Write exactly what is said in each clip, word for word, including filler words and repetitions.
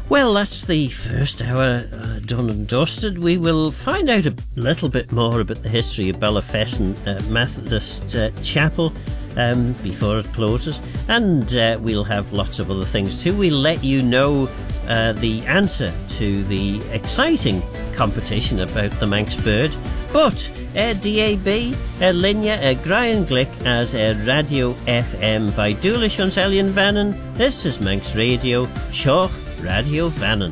Well, that's the first hour uh, done and dusted. We will find out a little bit more about the history of Bellafesson uh, Methodist uh, Chapel um, before it closes, and uh, we'll have lots of other things too. We'll let you know uh, the answer to the exciting competition about the Manx bird. But uh, D A B, uh, Linia, uh, Brian Glick as uh, Radio F M by Dúlis ons Elian Vannon. This is Manx Radio, Shoch Radio Vannon.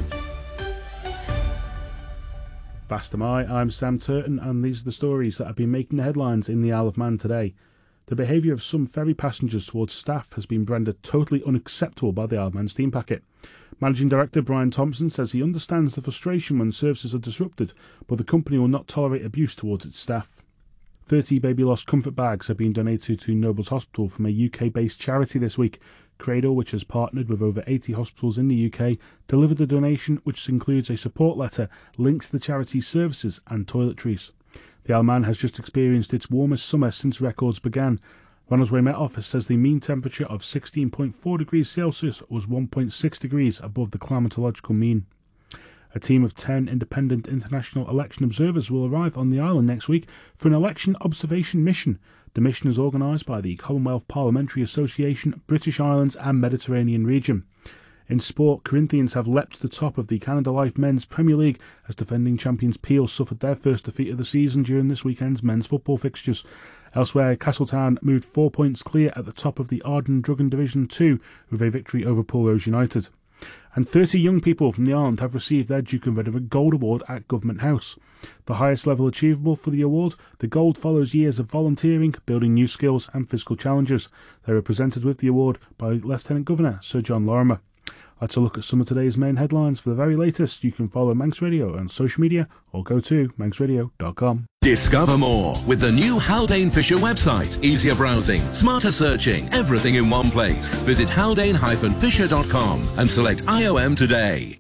Fast am I, I'm Sam Turton, and these are the stories that have been making the headlines in the Isle of Man today. The behaviour of some ferry passengers towards staff has been branded totally unacceptable by the Isle of Man Steam Packet. Managing Director Brian Thompson says he understands the frustration when services are disrupted, but the company will not tolerate abuse towards its staff. thirty baby lost comfort bags have been donated to Nobles Hospital from a U K-based charity this week. Cradle, which has partnered with over eighty hospitals in the U K, delivered the donation, which includes a support letter, links to the charity's services and toiletries. The Isle of Man has just experienced its warmest summer since records began. Ronaldsway Met Office says the mean temperature of sixteen point four degrees Celsius was one point six degrees above the climatological mean. A team of ten independent international election observers will arrive on the island next week for an election observation mission. The mission is organised by the Commonwealth Parliamentary Association, British Islands and Mediterranean region. In sport, Corinthians have leapt to the top of the Canada Life Men's Premier League as defending champions Peel suffered their first defeat of the season during this weekend's men's football fixtures. Elsewhere, Castletown moved four points clear at the top of the Arden Drugan Division two with a victory over Pulrose United. And thirty young people from the island have received their Duke of Edinburgh Gold Award at Government House. The highest level achievable for the award, the Gold follows years of volunteering, building new skills and physical challenges. They were presented with the award by Lieutenant Governor Sir John Lorimer. That's a look at some of today's main headlines. For the very latest, you can follow Manx Radio on social media or go to manx radio dot com. Discover more with the new Haldane Fisher website. Easier browsing, smarter searching, everything in one place. Visit haldane dash fisher dot com and select I O M today.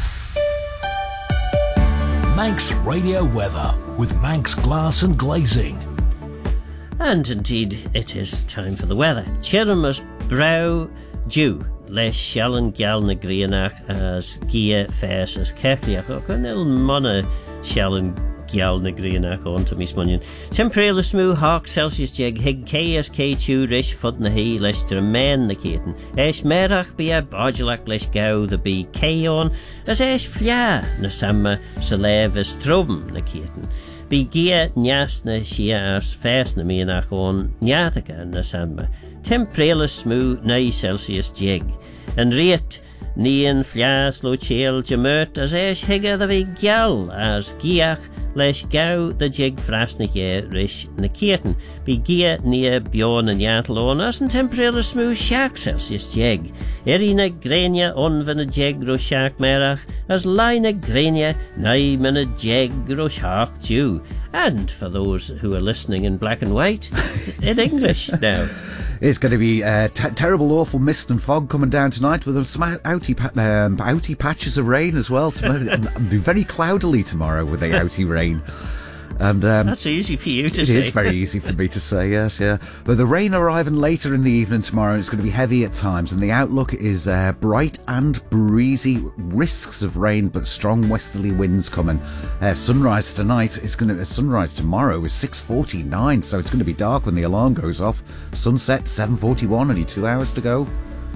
Manx Radio weather with Manx Glass and Glazing. And indeed, it is time for the weather. Chirmas brow dew. Les Shallan Gal na Grianach as Gia Fes as Kekliach och en il monna Shallan Gal na Grianach on to Miss Munyon. Temperele smoo hawk Celsius jeg hig K as K two rish fud na he les dramain na Keaton. Esh merach be a bodulak les gau the be K on as esh flia na samma salev as trobem na Keaton. Be Gia nyas na shia as fes na mianach on nyataka na samma. Temperele smoo nine Celsius jeg. En rate nien flias lo cheel jamert as esh higga the big gyal as giach lesh gau the jig frasnike rish na Keaton. Be gia nia bjorn and yatlon as en temperele smoo shak Celsius jeg. Erina grenia onvena jeg ro shak merach as line grenia nai mena jeg ro shak dew. And for those who are listening in black and white, in English now. It's going to be uh, t- terrible, awful mist and fog coming down tonight with some outy, pa- um, outy patches of rain as well. Some, it'll be very cloudily tomorrow with the outy rain. And um, that's easy for you to it say. It is very easy for me to say, yes, yeah. But the rain arriving later in the evening tomorrow, it's going to be heavy at times, and the outlook is uh, bright and breezy. Risks of rain, but strong westerly winds coming. Uh, sunrise tonight is going to. Uh, sunrise tomorrow is six forty-nine, so it's going to be dark when the alarm goes off. Sunset seven forty-one, only two hours to go.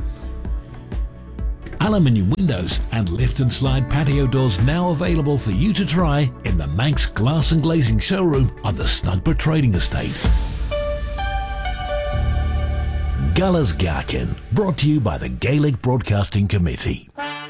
Aluminium windows and lift and slide patio doors now available for you to try in the Manx Glass and Glazing showroom on the Snugborough Trading Estate. Galas Garkin, brought to you by the Gaelic Broadcasting Committee.